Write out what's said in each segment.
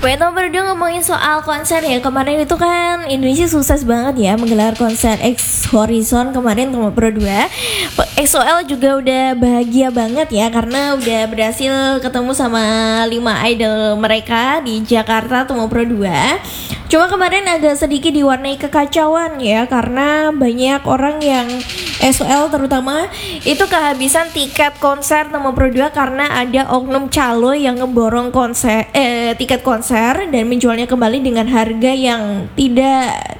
Baik, nomor 2 ngomongin soal konser ya. Kemarin itu kan Indonesia sukses banget ya menggelar konser X Horizon kemarin nomor 2. EXO-L juga udah bahagia banget ya karena udah berhasil ketemu sama 5 idol mereka di Jakarta nomor 2. Cuma kemarin agak sedikit diwarnai kekacauan ya karena banyak orang yang EXO-L terutama itu kehabisan tiket konser nomor 2 karena ada oknum calo yang ngeborong tiket konser dan menjualnya kembali dengan harga yang tidak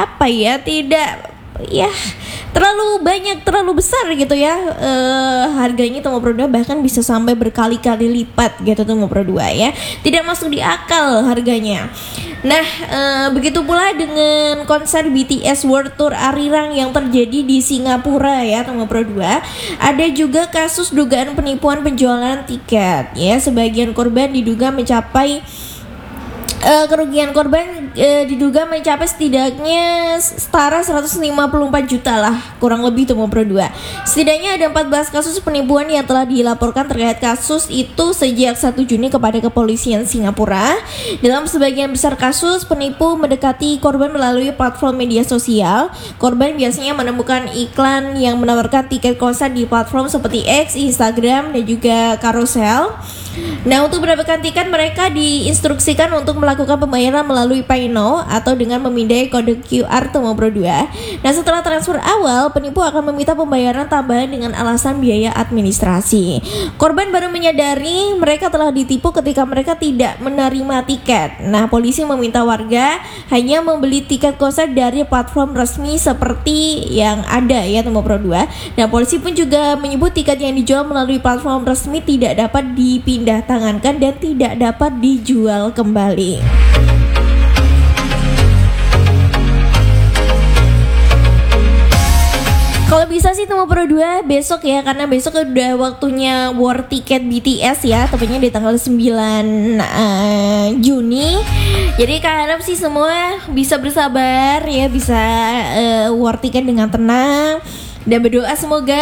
terlalu banyak, terlalu besar gitu ya. Harganya Tomo Pro 2 bahkan bisa sampai berkali-kali lipat gitu Tomo Pro 2 ya. Tidak masuk di akal harganya. Nah, begitu pula dengan konser BTS World Tour Arirang yang terjadi di Singapura ya Tomo Pro 2. Ada juga kasus dugaan penipuan penjualan tiket ya. Sebagian korban diduga mencapai kerugian korban diduga mencapai setidaknya setara 154 juta lah kurang lebih Tomo Pro 2. Setidaknya ada 14 kasus penipuan yang telah dilaporkan terkait kasus itu sejak 1 Juni kepada kepolisian Singapura. Dalam sebagian besar kasus penipu mendekati korban melalui platform media sosial. Korban biasanya menemukan iklan yang menawarkan tiket konser di platform seperti X, Instagram dan juga Carousel. Nah, untuk mendapatkan tiket mereka diinstruksikan untuk melakukan pembayaran melalui Pay Now atau dengan memindai kode QR Tomo Pro 2. Nah, setelah transfer awal, penipu akan meminta pembayaran tambahan dengan alasan biaya administrasi. Korban baru menyadari mereka telah ditipu ketika mereka tidak menerima tiket. Nah, polisi meminta warga hanya membeli tiket konser dari platform resmi seperti yang ada ya Tomo Pro 2. Nah, polisi pun juga menyebut tiket yang dijual melalui platform resmi tidak dapat dipindah tangankan dan tidak dapat dijual kembali. Kalau bisa sih Tomo Pro 2 besok ya, karena besok udah waktunya war tiket BTS ya, tepatnya di tanggal 9 Juni. Jadi harap sih semua bisa bersabar ya, bisa war tiket dengan tenang dan berdoa semoga